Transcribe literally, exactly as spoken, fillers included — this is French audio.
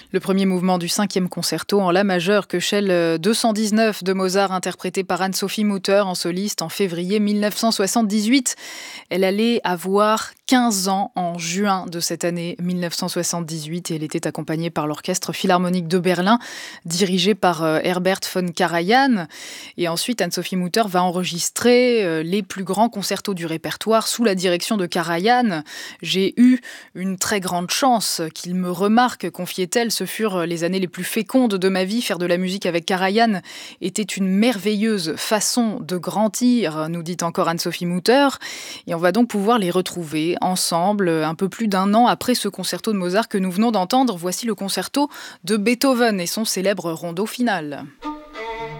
Le premier mouvement du cinquième concerto en la majeure que Shell deux cent dix-neuf de Mozart, interprété par Anne-Sophie Mutter en soliste en février mille neuf cent soixante-dix-huit. Elle allait avoir quinze ans en juin de cette année mille neuf cent soixante-dix-huit et elle était accompagnée par l'Orchestre Philharmonique de Berlin, dirigé par Herbert von Karajan. Et ensuite, Anne-Sophie Mutter va enregistrer les plus grands concertos du répertoire sous la direction de Karajan. J'ai eu une très grande chance qu'il me remarque, confiait-elle. Ce furent les années les plus fécondes de ma vie. Faire de la musique avec Karajan était une merveilleuse façon de grandir, nous dit encore Anne-Sophie Mutter. Et on va donc pouvoir les retrouver ensemble un peu plus d'un an après ce concerto de Mozart que nous venons d'entendre. Voici le concerto de Beethoven et son célèbre rondo final.